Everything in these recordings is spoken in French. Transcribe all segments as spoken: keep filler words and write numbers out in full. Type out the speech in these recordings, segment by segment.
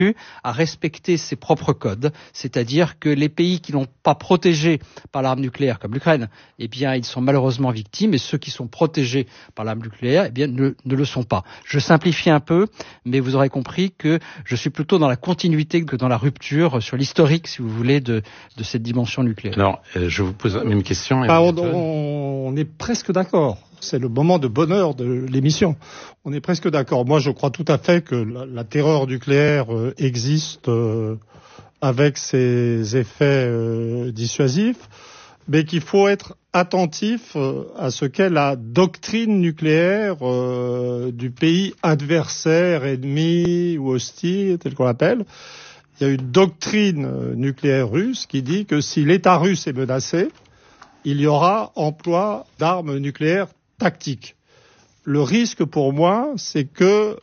à respecter ses propres codes, c'est-à-dire que les pays qui n'ont pas protégé par l'arme nucléaire, comme l'Ukraine, eh bien, ils sont malheureusement victimes, et ceux qui sont protégés par l'arme nucléaire, eh bien, ne, ne le sont pas. Je simplifie un peu, mais vous aurez compris que je suis plutôt dans la continuité que dans la rupture sur l'historique, si vous voulez, de, de cette dimension nucléaire. Alors, euh, je vous pose la même question. Ah, on, on est presque d'accord. C'est le moment de bonheur de l'émission. On est presque d'accord. Moi, je crois tout à fait que la, la terreur nucléaire euh, existe euh, avec ses effets euh, dissuasifs, mais qu'il faut être attentif euh, à ce qu'est la doctrine nucléaire euh, du pays adversaire, ennemi ou hostile, tel qu'on l'appelle. Il y a une doctrine euh, nucléaire russe qui dit que si l'État russe est menacé, il y aura emploi d'armes nucléaires tactiques. Le risque pour moi, c'est que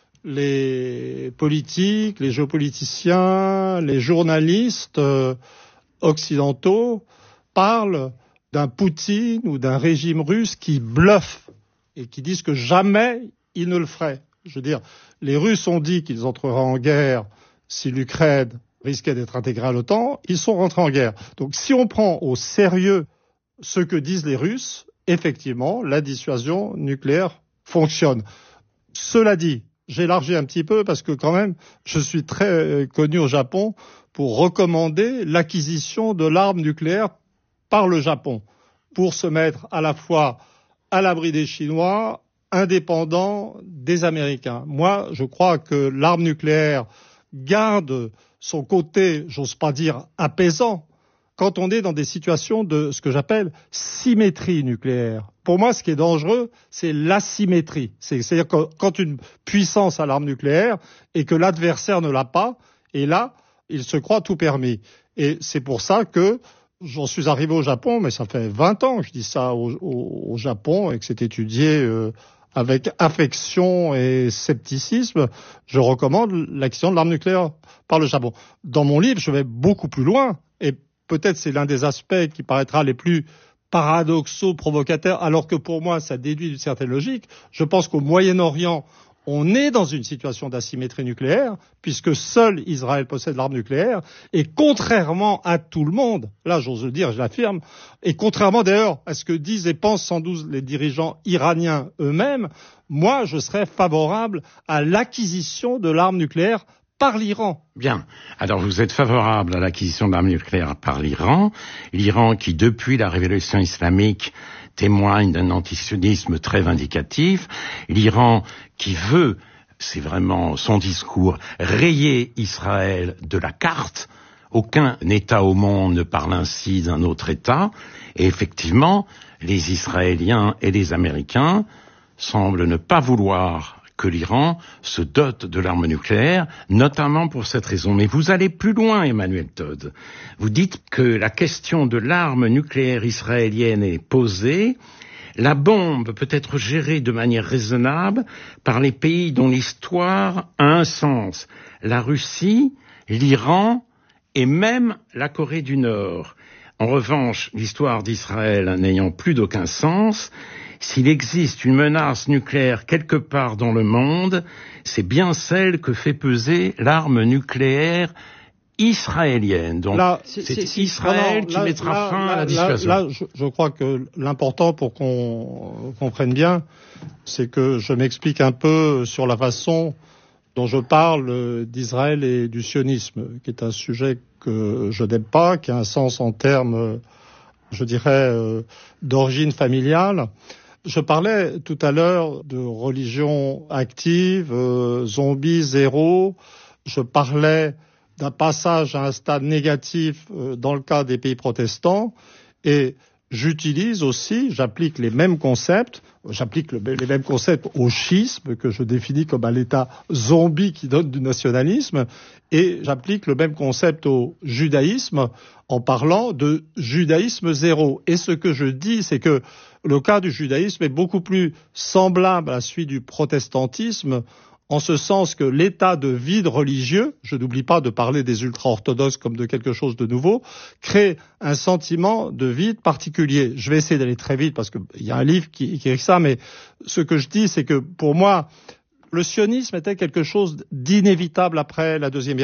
les politiques, les géopoliticiens, les journalistes euh, occidentaux parlent d'un Poutine ou d'un régime russe qui bluffe et qui disent que jamais ils ne le feraient. Je veux dire, les Russes ont dit qu'ils entreraient en guerre si l'Ukraine risquait d'être intégrée à l'OTAN. Ils sont rentrés en guerre. Donc si on prend au sérieux ce que disent les Russes, effectivement, la dissuasion nucléaire fonctionne. Cela dit, j'élargis un petit peu parce que quand même, je suis très connu au Japon pour recommander l'acquisition de l'arme nucléaire par le Japon, pour se mettre à la fois à l'abri des Chinois, indépendant des Américains. Moi, je crois que l'arme nucléaire garde son côté, j'ose pas dire apaisant, quand on est dans des situations de ce que j'appelle symétrie nucléaire. Pour moi, ce qui est dangereux, c'est l'asymétrie. C'est, c'est-à-dire que quand une puissance a l'arme nucléaire et que l'adversaire ne l'a pas, et là, il se croit tout permis. Et c'est pour ça que j'en suis arrivé au Japon, mais ça fait vingt ans que je dis ça au, au, au Japon et que c'est étudié euh, avec affection et scepticisme. Je recommande l'acquisition de l'arme nucléaire par le Japon. Dans mon livre, je vais beaucoup plus loin et peut-être c'est l'un des aspects qui paraîtra les plus paradoxaux, provocateurs, alors que pour moi, ça déduit d'une certaine logique. Je pense qu'au Moyen-Orient, on est dans une situation d'asymétrie nucléaire, puisque seul Israël possède l'arme nucléaire, et contrairement à tout le monde, là j'ose le dire, je l'affirme, et contrairement d'ailleurs à ce que disent et pensent sans doute les dirigeants iraniens eux-mêmes, moi je serais favorable à l'acquisition de l'arme nucléaire par l'Iran. Bien. Alors, vous êtes favorable à l'acquisition d'armes nucléaires par l'Iran. L'Iran qui, depuis la révolution islamique, témoigne d'un antisionisme très vindicatif. L'Iran qui veut, c'est vraiment son discours, rayer Israël de la carte. Aucun État au monde ne parle ainsi d'un autre État. Et effectivement, les Israéliens et les Américains semblent ne pas vouloir que l'Iran se dote de l'arme nucléaire, notamment pour cette raison. Mais vous allez plus loin, Emmanuel Todd. Vous dites que la question de l'arme nucléaire israélienne est posée. La bombe peut être gérée de manière raisonnable par les pays dont l'histoire a un sens. La Russie, l'Iran et même la Corée du Nord. En revanche, l'histoire d'Israël n'ayant plus d'aucun sens, s'il existe une menace nucléaire quelque part dans le monde, c'est bien celle que fait peser l'arme nucléaire israélienne. Donc, là, c'est, c'est, c'est Israël non, qui là, mettra là, fin là, à la dissuasion. Là, là je, je crois que l'important pour qu'on comprenne bien, c'est que je m'explique un peu sur la façon dont je parle d'Israël et du sionisme, qui est un sujet que je n'aime pas, qui a un sens en termes, je dirais, d'origine familiale. Je parlais tout à l'heure de religion active, euh, zombie zéro. Je parlais d'un passage à un stade négatif euh, dans le cas des pays protestants. Et j'utilise aussi, j'applique les mêmes concepts, j'applique le, les mêmes concepts au schisme, que je définis comme un état zombie qui donne du nationalisme, et j'applique le même concept au judaïsme en parlant de judaïsme zéro. Et ce que je dis, c'est que le cas du judaïsme est beaucoup plus semblable à celui du protestantisme, en ce sens que l'état de vide religieux, je n'oublie pas de parler des ultra-orthodoxes comme de quelque chose de nouveau, crée un sentiment de vide particulier. Je vais essayer d'aller très vite parce qu'il y a un livre qui, qui écrit ça, mais ce que je dis, c'est que pour moi, Le sionisme était quelque chose d'inévitable après la Deuxième Guerre mondiale.